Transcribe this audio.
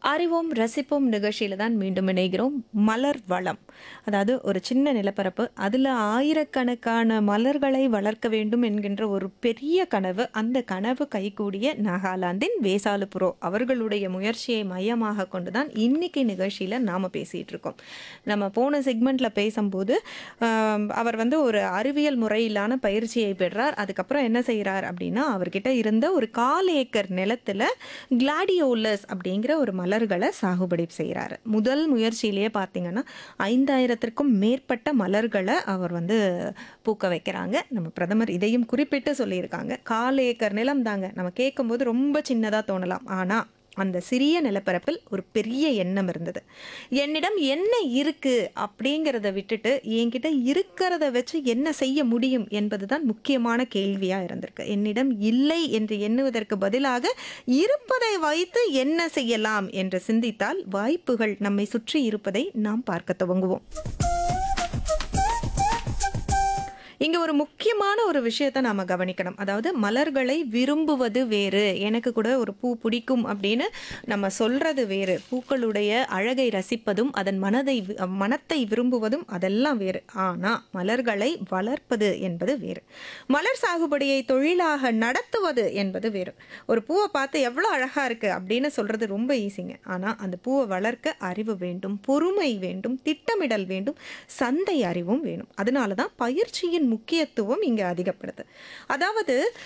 அறிவோம் ரசிப்போம் நிகழ்ச்சியில தான் மீண்டும் இணைகிறோம். மலர் வளம். அதாவது ஒரு சின்ன நிலப்பரப்பு. அதுல ஆயிரக்கணக்கான மலர்களை வளர்க்க வேண்டும் என்கின்ற ஒரு பெரிய கனவு. அந்த கனவு கைகூடிய நாகாலாந்தின் வேசாலுபுரோ அவர்களுடைய முயற்சியை மையமாக கொண்டு தான் இன்னைக்கு நிகழ்ச்சியில நாம பேசிட்டு இருக்கோம். நம்ம போன செக்மெண்ட்ல பேசும்போது அவர் வந்து ஒரு அறிவியல் முறையிலான பயிற்சியை பெறார். அதுக்கப்புறம் என்ன செய்றார் அப்படின்னா, அவர்கிட்ட இருந்த ஒரு 1/4 ஏக்கர் நிலத்துல கிளாடியோலஸ் அப்படிங்கிற ஒரு மலர்கள சாகுபடி செய்றாரு. முதல் முயற்சியிலேயே பார்த்தீங்கன்னா, 5000த்திற்கும் மேற்பட்ட மலர்கள அவர் வந்து பூக்க வைக்கிறாங்க. நம்ம பிரதமர் இதையும் குறிப்பிட்டு சொல்லியிருக்காங்க. 1/4 ஏக்கர் நிலம் தாங்க. நம்ம கேட்கும்போது ரொம்ப சின்னதா தோணலாம். ஆனா, அந்த சிறிய நிலப்பரப்பில் ஒரு பெரிய எண்ணம் இருந்தது. என்னிடம் என்ன இருக்கு அப்படிங்கிறத விட்டுட்டு, என்கிட்ட இருக்கிறத வச்சு என்ன செய்ய முடியும் என்பதுதான் முக்கியமான கேள்வியா இருந்திருக்கு. என்னிடம் இல்லை என்று எண்ணுவதற்கு பதிலாக, இருப்பதை வைத்து என்ன செய்யலாம் என்று சிந்தித்தால், வாய்ப்புகள் நம்மை சுற்றி இருப்பதை நாம் பார்க்க துவங்குவோம். இங்க ஒரு முக்கியமான ஒரு விஷயத்த நாம கவனிக்கணும். அதாவது மலர்களை விரும்புவது வேறு. எனக்கு கூட ஒரு பூ பிடிக்கும் அப்படின்னு நம்ம சொல்றது வேறு. பூக்களுடைய அழகை ரசிப்பதும், அதன் மனத்தை விரும்புவதும் அதெல்லாம் வேறு. ஆனா மலர்களை வளர்ப்பது என்பது வேறு. மலர் சாகுபடியை தொழிலாக நடத்துவது என்பது வேறு. ஒரு பூவை பார்த்து எவ்வளோ அழகா இருக்கு அப்படின்னு சொல்றது ரொம்ப ஈஸிங்க. ஆனா அந்த பூவை வளர்க்க அறிவு வேண்டும், பொறுமை வேண்டும், திட்டமிடல் வேண்டும், சந்தை அறிவும் வேணும். அதனால தான் பயிற்சியின் முக்கியத்துவம் இங்க அதிகப்படுது. அதாவது